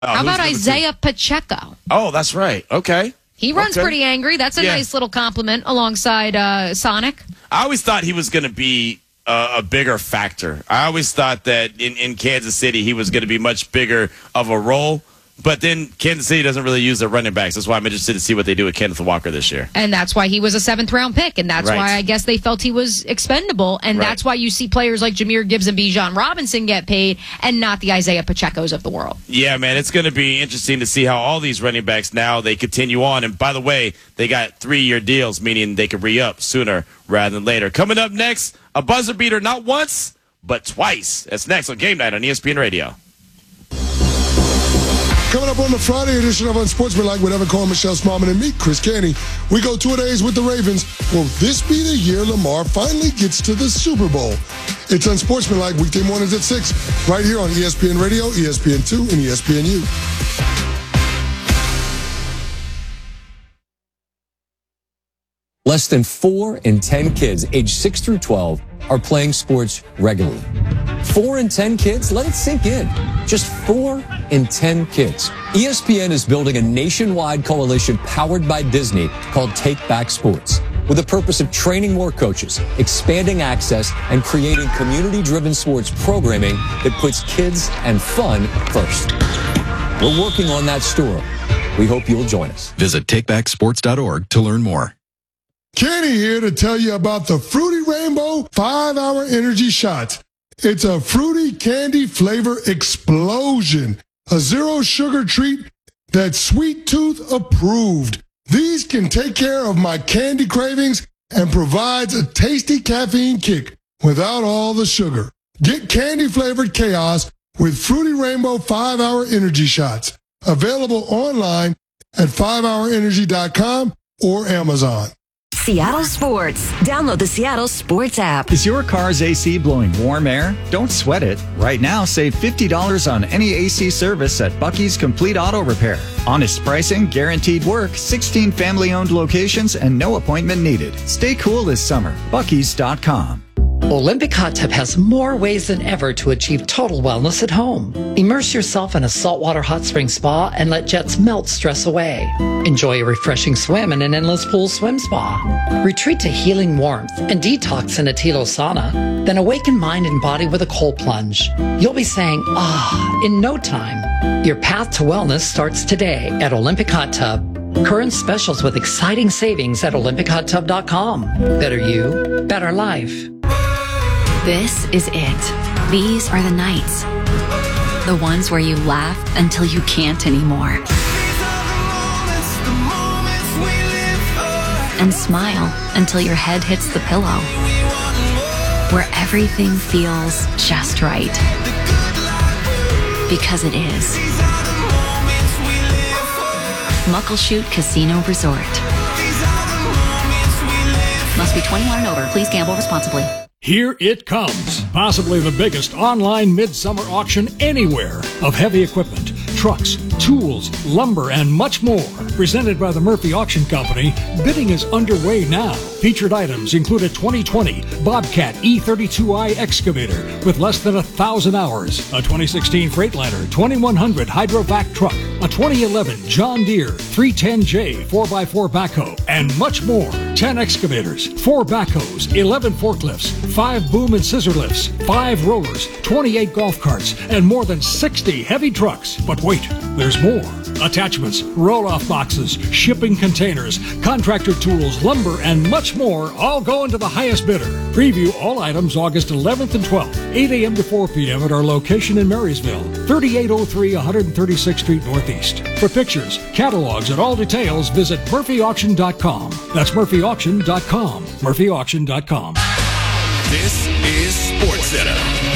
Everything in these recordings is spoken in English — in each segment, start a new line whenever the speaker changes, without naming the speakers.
How about Isaiah Pacheco?
Oh, that's right. Okay.
He runs pretty angry. That's a nice little compliment alongside Sonic.
I always thought he was going to be a bigger factor. I always thought that in Kansas City he was going to be much bigger of a role. But then Kansas City doesn't really use their running backs. That's why I'm interested to see what they do with Kenneth Walker this year.
And that's why he was a 7th-round pick. And that's why I guess they felt he was expendable. And that's why you see players like Jahmyr Gibbs and Bijan Robinson get paid and not the Isaiah Pachecos of the world.
Yeah, man, it's going to be interesting to see how all these running backs now, they continue on. And by the way, they got 3-year deals, meaning they could re-up sooner rather than later. Coming up next, a buzzer beater not once, but twice. That's next on Game Night on ESPN Radio.
Coming up on the Friday edition of Unsportsmanlike with Evan Cohen, Michelle Smallman, and me, Chris Canty, we go 2-a-days with the Ravens. Will this be the year Lamar finally gets to the Super Bowl? It's Unsportsmanlike weekday mornings at 6, right here on ESPN Radio, ESPN2, and ESPNU.
Less than 4 in 10 kids aged 6 through 12 are playing sports regularly. 4 in 10 kids? Let it sink in. Just 4 in 10 kids. ESPN is building a nationwide coalition powered by Disney called Take Back Sports, with the purpose of training more coaches, expanding access, and creating community-driven sports programming that puts kids and fun first. We're working on that story. We hope you'll join us.
Visit takebacksports.org to learn more.
Kenny here to tell you about the Fruity Rainbow 5-Hour Energy Shots. It's a fruity candy flavor explosion. A zero-sugar treat that's Sweet Tooth approved. These can take care of my candy cravings and provides a tasty caffeine kick without all the sugar. Get candy-flavored chaos with Fruity Rainbow 5-Hour Energy Shots. Available online at 5hourenergy.com or Amazon.
Seattle Sports. Download the Seattle Sports app.
Is your car's AC blowing warm air? Don't sweat it. Right now, save $50 on any AC service at Bucky's Complete Auto Repair. Honest pricing, guaranteed work, 16 family-owned locations, and no appointment needed. Stay cool this summer. Bucky's.com.
Olympic Hot Tub has more ways than ever to achieve total wellness at home. Immerse yourself in a saltwater hot spring spa and let jets melt stress away. Enjoy a refreshing swim in an endless pool swim spa. Retreat to healing warmth and detox in a Tilo sauna. Then awaken mind and body with a cold plunge. You'll be saying, in no time. Your path to wellness starts today at Olympic Hot Tub. Current specials with exciting savings at olympichottub.com. Better you, better life.
This is it. These are the nights. The ones where you laugh until you can't anymore. And smile until your head hits the pillow. Where everything feels just right. Because it is. Muckleshoot Casino Resort. Must be 21 and over. Please gamble responsibly.
Here it comes, possibly the biggest online midsummer auction anywhere of heavy equipment, trucks, tools, lumber, and much more. Presented by the Murphy Auction Company, bidding is underway now. Featured items include a 2020 Bobcat E32i excavator with less than 1,000 hours, a 2016 Freightliner 2100 Hydrovac truck, a 2011 John Deere 310J 4x4 backhoe, and much more. 10 excavators, 4 backhoes, 11 forklifts, 5 boom and scissor lifts, 5 rollers, 28 golf carts, and more than 60 heavy trucks. But wait, there's more. Attachments, roll-off boxes, shipping containers, contractor tools, lumber, and much more, all going to the highest bidder. Preview all items August 11th and 12th, 8 a.m. to 4 p.m. at our location in Marysville, 3803 136th Street Northeast. For pictures, catalogs, and all details, visit murphyauction.com. That's murphyauction.com. murphyauction.com.
This is SportsCenter.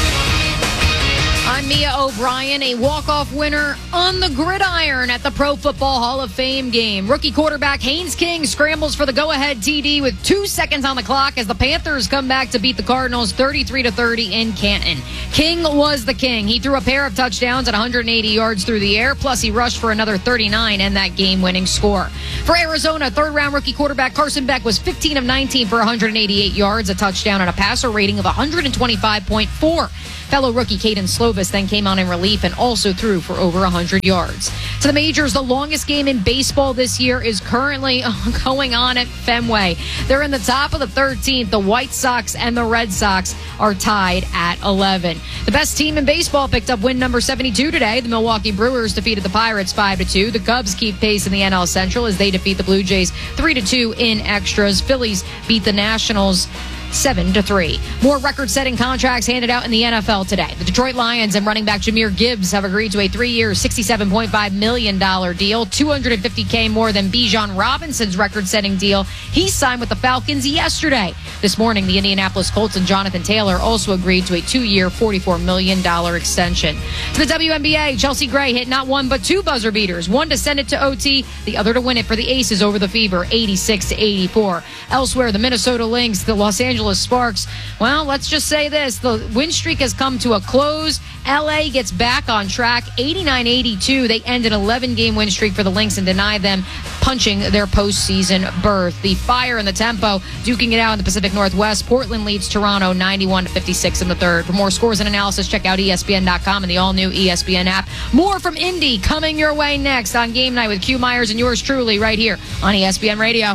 I'm Mia O'Brien, a walk-off winner on the gridiron at the Pro Football Hall of Fame game. Rookie quarterback Haynes King scrambles for the go-ahead TD with 2 seconds on the clock as the Panthers come back to beat the Cardinals 33-30 in Canton. King was the king. He threw a pair of touchdowns at 180 yards through the air, plus he rushed for another 39 and that game-winning score. For Arizona, third-round rookie quarterback Carson Beck was 15 of 19 for 188 yards, a touchdown, and a passer rating of 125.4. Fellow rookie Caden Slovis then came on in relief and also threw for over 100 yards. To the majors, the longest game in baseball this year is currently going on at Fenway. They're in the top of the 13th. The White Sox and the Red Sox are tied at 11. The best team in baseball picked up win number 72 today. The Milwaukee Brewers defeated the Pirates 5-2. The Cubs keep pace in the NL Central as they defeat the Blue Jays 3-2 in extras. Phillies beat the Nationals 7-3. More record-setting contracts handed out in the NFL today. The Detroit Lions and running back Jahmyr Gibbs have agreed to a 3-year, $67.5 million deal, $250K more than Bijan Robinson's record-setting deal he signed with the Falcons yesterday. This morning, the Indianapolis Colts and Jonathan Taylor also agreed to a 2-year, $44 million extension. To the WNBA, Chelsea Gray hit not one but two buzzer beaters, one to send it to OT, the other to win it for the Aces over the Fever, 86-84. Elsewhere, the Minnesota Lynx, the Los Angeles Sparks, well, let's just say this. The win streak has come to a close. LA gets back on track, 89-82. They end an 11-game win streak for the Lynx and deny them punching their postseason berth. The Fire and the Tempo duking it out in the Pacific Northwest. Portland leads Toronto 91-56 in the third. For more scores and analysis, check out ESPN.com and the all-new ESPN app. More from Indy coming your way next on Game Night with Q Myers and yours truly right here on ESPN Radio.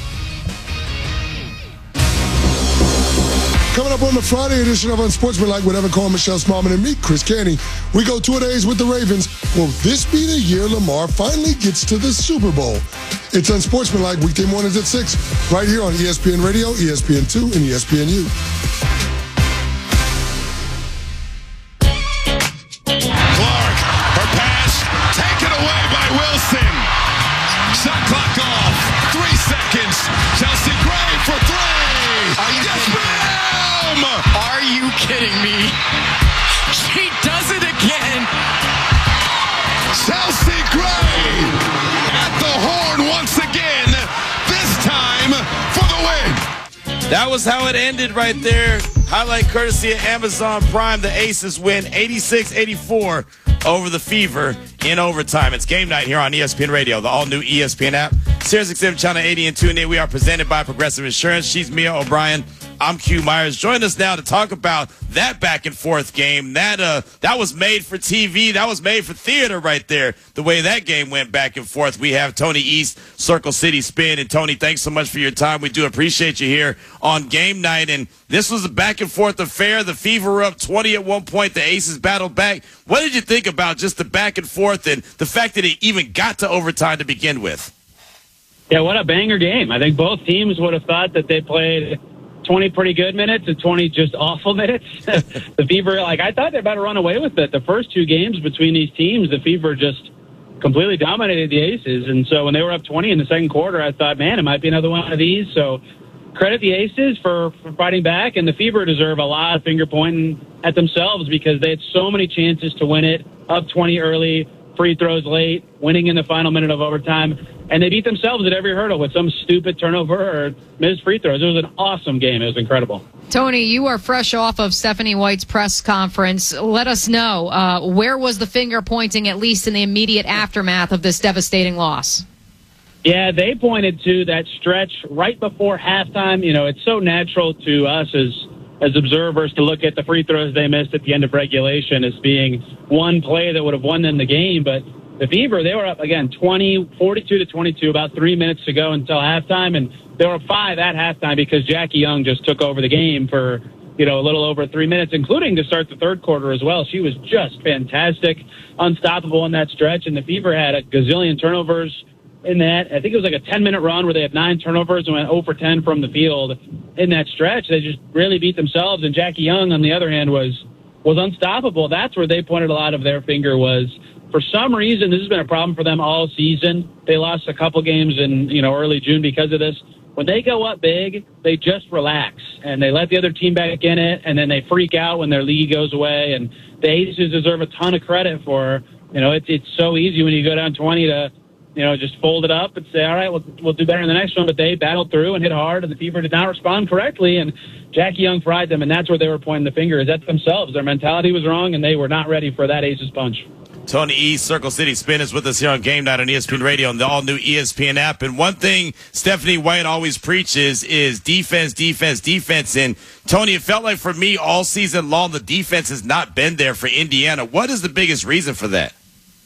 Coming up on the Friday edition of Unsportsmanlike with Evan Cohen, Michelle Smallman, and me, Chris Canty, we go 2 days with the Ravens. Will this be the year Lamar finally gets to the Super Bowl? It's Unsportsmanlike, weekday mornings at 6, right here on ESPN Radio, ESPN2, and ESPNU.
Clark, her pass, taken away by Wilson. Shot clock off, 3 seconds. Chelsea Gray for 3. Yes, ma'am!
Are you kidding me? She does it again.
Chelsea Gray at the horn once again, this time for the win.
That was how it ended right there. Highlight courtesy of Amazon Prime. The Aces win 86-84 over the Fever in overtime. It's Game Night here on ESPN Radio, the all-new ESPN app. Sirius XM Channel 80 and tune in. We are presented by Progressive Insurance. She's Mia O'Brien. I'm Q Myers. Join us now to talk about that back and forth game. That was made for TV. That was made for theater right there. The way that game went back and forth. We have Tony East, Circle City Spin. And Tony, thanks so much for your time. We do appreciate you here on Game Night. And this was a back and forth affair. The Fever were up 20 at one point. The Aces battled back. What did you think about just the back and forth and the fact that it even got to overtime to begin with?
Yeah, what a banger game. I think both teams would have thought that they played 20 pretty good minutes and 20 just awful minutes. The Fever, I thought they were about to run away with it. The first 2 games between these teams, the Fever just completely dominated the Aces. And so when they were up 20 in the second quarter, I thought, man, it might be another one of these. So credit the Aces for fighting back, and the Fever deserve a lot of finger pointing at themselves because they had so many chances to win it, up 20 early, free throws late, winning in the final minute of overtime. And they beat themselves at every hurdle with some stupid turnover or missed free throws. It was an awesome game. It was incredible.
Tony, you are fresh off of Stephanie White's press conference. Let us know, where was the finger pointing, at least in the immediate aftermath of this devastating loss?
Yeah, they pointed to that stretch right before halftime. You know, it's so natural to us as observers to look at the free throws they missed at the end of regulation as being one play that would have won them the game. But the Fever, they were up, again, 42-22, about 3 minutes to go until halftime, and they were up 5 at halftime because Jackie Young just took over the game for, a little over 3 minutes, including to start the third quarter as well. She was just fantastic, unstoppable in that stretch, and the Fever had a gazillion turnovers in that. I think it was like a 10-minute run where they had 9 turnovers and went 0 for 10 from the field in that stretch. They just really beat themselves, and Jackie Young, on the other hand, was unstoppable. That's where they pointed a lot of their finger was, for some reason, this has been a problem for them all season. They lost a couple games in, early June because of this. When they go up big, they just relax, and they let the other team back in it, and then they freak out when their lead goes away. And the Aces deserve a ton of credit for, it's so easy when you go down 20 to, just fold it up and say, all right, we'll do better in the next one. But they battled through and hit hard, and the Fever did not respond correctly. And Jackie Young fried them, and that's where they were pointing the finger, is at themselves. Their mentality was wrong, and they were not ready for that Aces punch.
Tony E, Circle City Spin, is with us here on Game Night on ESPN Radio and the all-new ESPN app. And one thing Stephanie White always preaches is defense, defense, defense. And, Tony, it felt like for me all season long the defense has not been there for Indiana. What is the biggest reason for that?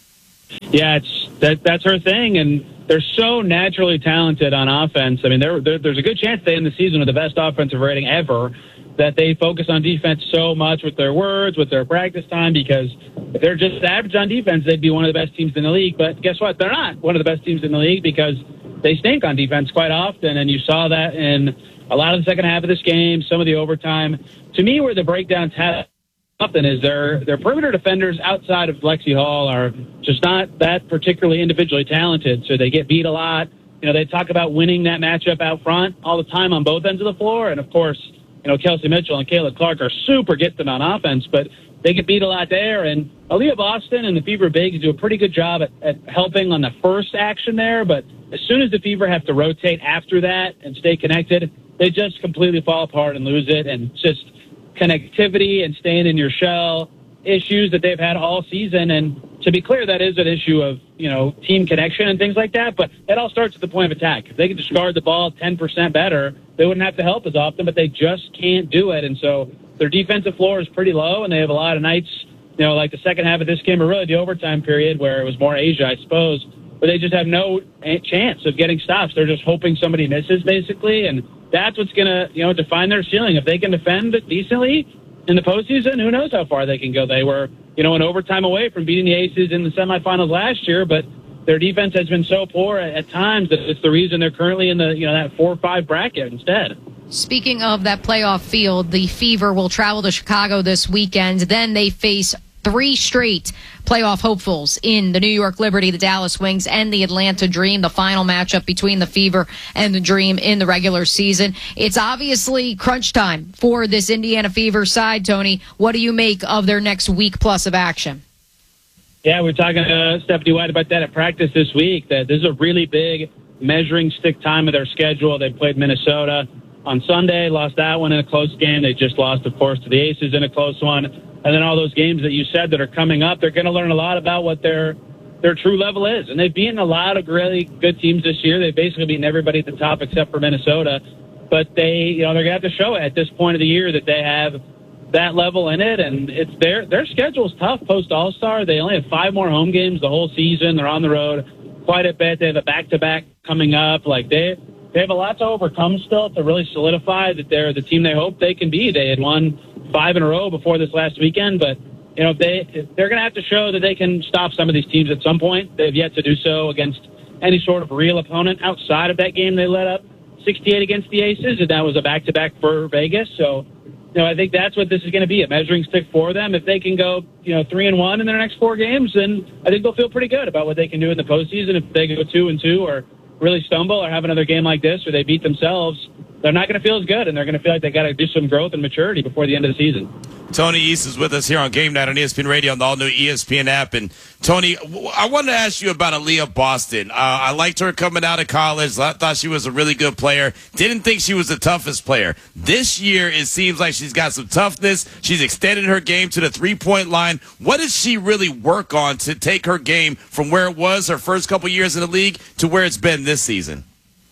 Yeah, that's her thing, and they're so naturally talented on offense. I mean, there's a good chance they end the season with the best offensive rating ever, that they focus on defense so much with their words, with their practice time, because if they're just average on defense, they'd be one of the best teams in the league. But guess what? They're not one of the best teams in the league because they stink on defense quite often, and you saw that in a lot of the second half of this game, some of the overtime. To me, where the breakdowns have something is their perimeter defenders outside of Lexi Hall are just not that particularly individually talented, so they get beat a lot. You know, they talk about winning that matchup out front all the time on both ends of the floor, and of course, you know, Kelsey Mitchell and Kayla Clark are super gifted on offense, but they get beat a lot there. And Aaliyah Boston and the Fever Bigs do a pretty good job at helping on the first action there, but as soon as the Fever have to rotate after that and stay connected, they just completely fall apart and lose it, and just connectivity and staying in your shell issues that they've had all season. And to be clear, that is an issue of, you know, team connection and things like that, but it all starts at the point of attack. If they could just guard the ball 10% better, they wouldn't have to help as often, but they just can't do it. And so their defensive floor is pretty low, and they have a lot of nights, you know, like the second half of this game, or really the overtime period where it was more Asia, I suppose, where they just have no chance of getting stops. They're just hoping somebody misses, basically, and that's what's going to, you know, define their ceiling. If they can defend decently in the postseason, who knows how far they can go. They were, you know, an overtime away from beating the Aces in the semifinals last year, but their defense has been so poor at times that it's the reason they're currently in the, you know, that 4 or 5 bracket instead.
Speaking of that playoff field, the Fever will travel to Chicago this weekend. Then they face 3 straight playoff hopefuls in the New York Liberty, the Dallas Wings, and the Atlanta Dream, the final matchup between the Fever and the Dream in the regular season. It's obviously crunch time for this Indiana Fever side, Tony. What do you make of their next week plus of action?
Yeah, we're talking to Stephanie White about that at practice this week, that this is a really big measuring stick time of their schedule. They played Minnesota on Sunday, lost that one in a close game. They just lost, of course, to the Aces in a close one. And then all those games that you said that are coming up, they're going to learn a lot about what their true level is. And they've beaten a lot of really good teams this year. They've basically beaten everybody at the top except for Minnesota. But they, you know, they're going to have to show it at this point of the year that they have that level in it. And it's their schedule's tough post All-Star. They only have 5 more home games the whole season. They're on the road quite a bit. They have a back-to-back coming up. Like they have a lot to overcome still to really solidify that they're the team they hope they can be. They had won 5 in a row before this last weekend, but you know, if they're going to have to show that they can stop some of these teams at some point. They've yet to do so against any sort of real opponent outside of that game. They let up 68 against the Aces, and that was a back-to-back for Vegas. So, you know, I think that's what this is going to be, a measuring stick for them. If they can go, you know, 3-1 in their next 4 games, then I think they'll feel pretty good about what they can do in the postseason. If they go 2-2 or really stumble or have another game like this where they beat themselves, they're not going to feel as good, and they're going to feel like they got to do some growth and maturity before the end of the season.
Tony East is with us here on Game Night on ESPN Radio and the all-new ESPN app. And, Tony, I wanted to ask you about Aaliyah Boston. I liked her coming out of college. I thought she was a really good player. Didn't think she was the toughest player. This year, it seems like she's got some toughness. She's extended her game to the three-point line. What does she really work on to take her game from where it was her first couple years in the league to where it's been this season?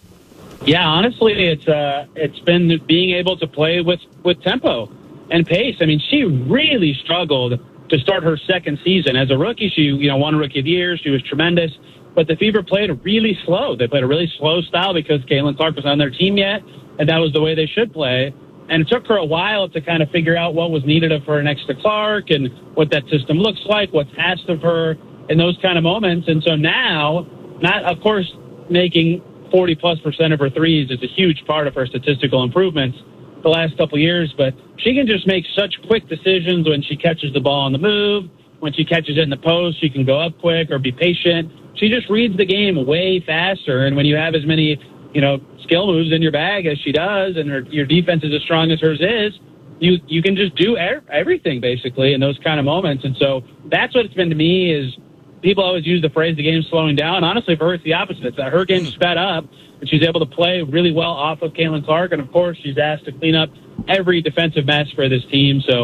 Yeah, honestly, it's been being able to play with tempo and pace. I mean, she really struggled to start her second season. As a rookie, she, you know, won Rookie of the Year. She was tremendous. But the Fever played really slow. They played a really slow style because Caitlin Clark was on their team yet, and that was the way they should play. And it took her a while to kind of figure out what was needed of her next to Clark and what that system looks like, what's asked of her in those kind of moments. And so now, not, of course, making 40+% of her threes is a huge part of her statistical improvements the last couple of years, but she can just make such quick decisions when she catches the ball on the move. When she catches it in the post, she can go up quick or be patient. She just reads the game way faster, and when you have as many, you know, skill moves in your bag as she does, and your defense is as strong as hers is, you can just do everything basically in those kind of moments. And so that's what it's been to me. Is people always use the phrase the game's slowing down. Honestly, for her, it's the opposite. It's that her game's sped up, and she's able to play really well off of Caitlin Clark. And, of course, she's asked to clean up every defensive mess for this team. So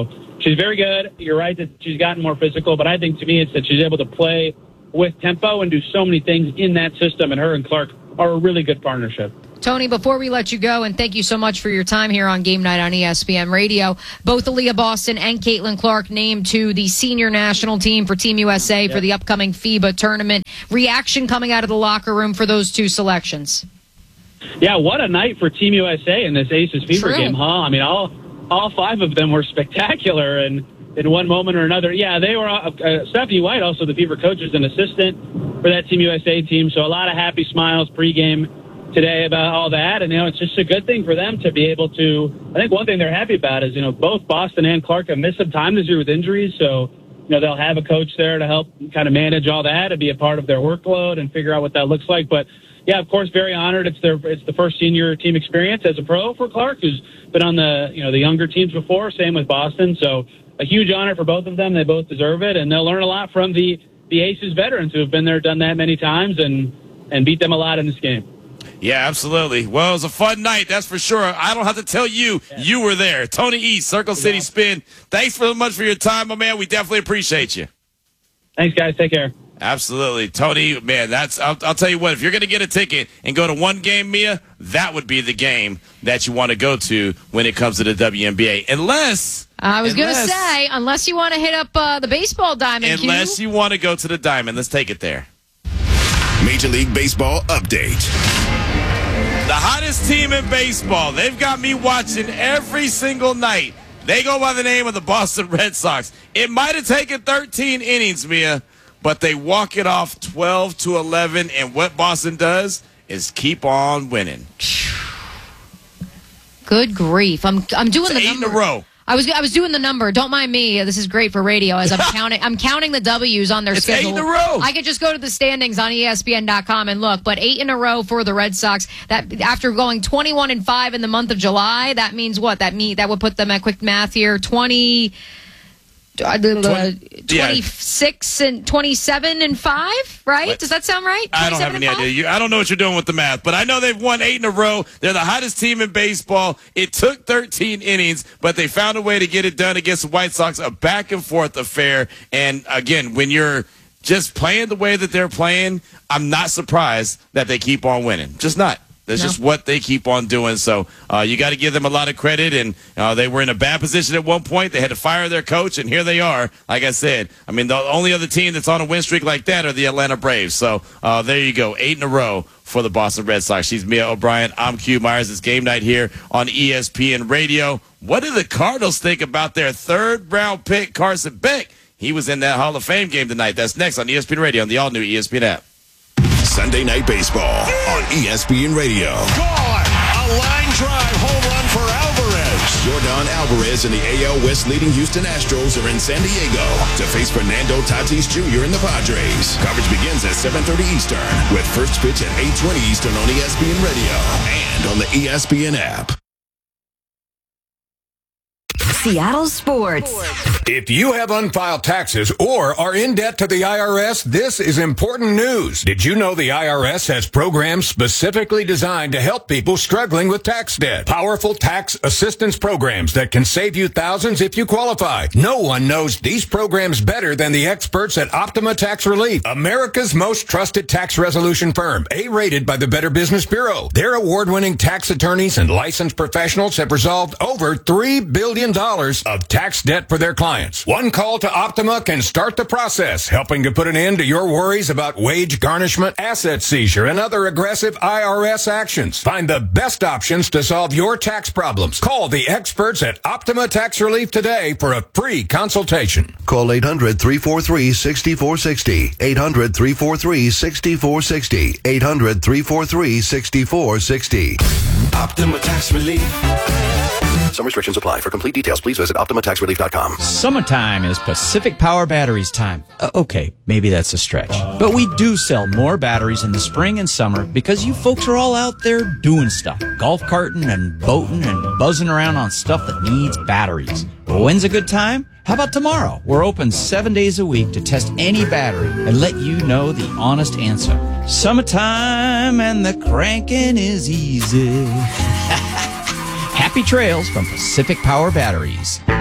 she's very good. You're right that she's gotten more physical, but I think to me it's that she's able to play with tempo and do so many things in that system, and her and Clark are a really good partnership.
Tony, before we let you go, and thank you so much for your time here on Game Night on ESPN Radio, both Aaliyah Boston and Caitlin Clark named to the senior national team for Team USA for the upcoming FIBA tournament. Reaction coming out of the locker room for those two selections?
Yeah, what a night for Team USA in this Aces FIBA game, huh? I mean, all five of them were spectacular, and in one moment or another. Yeah, they were Stephanie White, also the FIBA coach, is an assistant for that Team USA team, so a lot of happy smiles pregame today about all that, and it's just a good thing for them to be able to. I think one thing they're happy about is both Boston and Clark have missed some time this year with injuries, so they'll have a coach there to help kind of manage all that and be a part of their workload and figure out what that looks like. But yeah, of course, very honored. It's the first senior team experience as a pro for Clark, who's been on the the younger teams before. Same with Boston, so a huge honor for both of them. They both deserve it, and they'll learn a lot from the Aces veterans who have been there, done that many times, and beat them a lot in this game.
Yeah, absolutely. Well, it was a fun night, that's for sure. I don't have to tell you, you were there. Tony East, Circle City Spin. Thanks so much for your time, my man. We definitely appreciate you.
Thanks, guys. Take care.
Absolutely. Tony, man, I'll tell you what, if you're going to get a ticket and go to one game, Mia, that would be the game that you want to go to when it comes to the WNBA. Unless
you want to hit up the baseball diamond.
Unless you want to go to the diamond. Let's take it there.
Major League Baseball update.
The hottest team in baseball. They've got me watching every single night. They go by the name of the Boston Red Sox. It might have taken 13 innings, Mia, but they walk it off 12-11, and what Boston does is keep on winning.
Good grief! I'm doing the
8
number.
in a row.
I was doing the number. Don't mind me. This is great for radio as I'm counting. I'm counting the W's on their schedule.
8 in a row.
I could just go to the standings on ESPN.com and look, but 8 in a row for the Red Sox. That after going 21-5 in the month of July, that means what? That would put them at quick math here 26 and 27-5, right?
What?
Does that sound right?
I don't have any idea. I don't know what you're doing with the math, but I know they've won 8 in a row. They're the hottest team in baseball. It took 13 innings, but they found a way to get it done against the White Sox, a back-and-forth affair. And, again, when you're just playing the way that they're playing, I'm not surprised that they keep on winning. Just not. That's just what they keep on doing. So you got to give them a lot of credit. And they were in a bad position at one point. They had to fire their coach, and here they are. Like I said, I mean, the only other team that's on a win streak like that are the Atlanta Braves. So there you go, 8 in a row for the Boston Red Sox. She's Mia O'Brien. I'm Q Myers. It's game night here on ESPN Radio. What do the Cardinals think about their third-round pick, Carson Beck? He was in that Hall of Fame game tonight. That's next on ESPN Radio on the all-new ESPN app.
Sunday Night Baseball on ESPN Radio.
Gone! A line drive home run for Alvarez.
Yordan Alvarez and the AL West leading Houston Astros are in San Diego to face Fernando Tatis Jr. and the Padres. Coverage begins at 7:30 Eastern with first pitch at 8:20 Eastern on ESPN Radio and on the ESPN app.
Seattle Sports.
If you have unfiled taxes or are in debt to the IRS, this is important news. Did you know the IRS has programs specifically designed to help people struggling with tax debt? Powerful tax assistance programs that can save you thousands if you qualify. No one knows these programs better than the experts at Optima Tax Relief, America's most trusted tax resolution firm, A-rated by the Better Business Bureau. Their award-winning tax attorneys and licensed professionals have resolved over $3 billion of tax debt for their clients. One call to Optima can start the process, helping to put an end to your worries about wage garnishment, asset seizure, and other aggressive IRS actions. Find the best options to solve your tax problems. Call the experts at Optima Tax Relief today for a free consultation.
Call 800-343-6460. 800-343-6460. 800-343-6460.
Optima Tax Relief. Some restrictions apply. For complete details, please visit OptimaTaxRelief.com.
Summertime is Pacific Power Batteries time. Okay, maybe that's a stretch. But we do sell more batteries in the spring and summer because you folks are all out there doing stuff. Golf carting and boating and buzzing around on stuff that needs batteries. Well, when's a good time? How about tomorrow? We're open 7 days a week to test any battery and let you know the honest answer. Summertime and the cranking is easy. Happy trails from Pacific Power Batteries.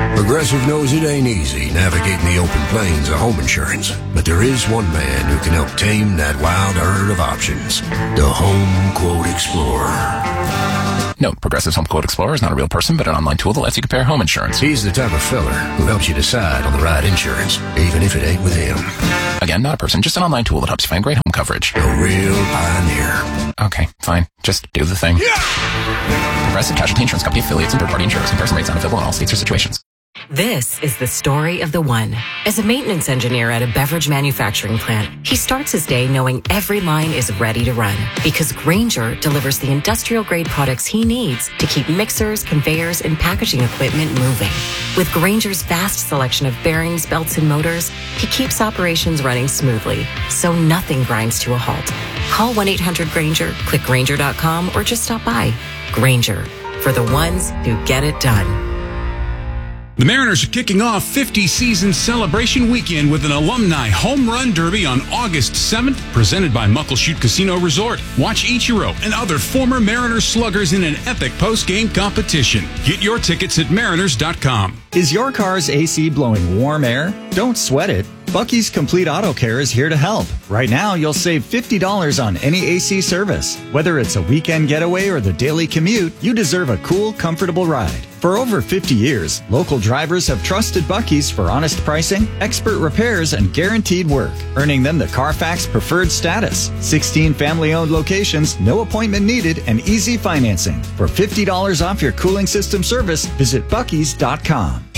Progressive knows it ain't easy navigating the open plains of home insurance, but there is one man who can help tame that wild herd of options. The Home Quote Explorer.
No, Progressive's Home Quote Explorer is not a real person, but an online tool that lets you compare home insurance.
He's the type of fella who helps you decide on the right insurance, even if it ain't with him.
Again, not a person, just an online tool that helps you find great home coverage.
A real pioneer.
Okay, fine. Just do the thing. Yeah! Progressive Casualty Insurance Company affiliates and third-party insurers. Comparison rates not available in all states or situations.
This is the story of the one. As a maintenance engineer at a beverage manufacturing plant, he starts his day knowing every line is ready to run because Grainger delivers the industrial-grade products he needs to keep mixers, conveyors, and packaging equipment moving. With Grainger's vast selection of bearings, belts, and motors, he keeps operations running smoothly, so nothing grinds to a halt. Call 1-800-GRAINGER, click Grainger.com, or just stop by. Grainger, for the ones who get it done.
The Mariners are kicking off 50-season celebration weekend with an alumni home run derby on August 7th, presented by Muckleshoot Casino Resort. Watch Ichiro and other former Mariners sluggers in an epic post-game competition. Get your tickets at mariners.com.
Is your car's AC blowing warm air? Don't sweat it. Bucky's Complete Auto Care is here to help. Right now, you'll save $50 on any AC service. Whether it's a weekend getaway or the daily commute, you deserve a cool, comfortable ride. For over 50 years, local drivers have trusted Bucky's for honest pricing, expert repairs, and guaranteed work, earning them the Carfax Preferred status. 16 family-owned locations, no appointment needed, and easy financing. For $50 off your cooling system service, visit Bucky's.com.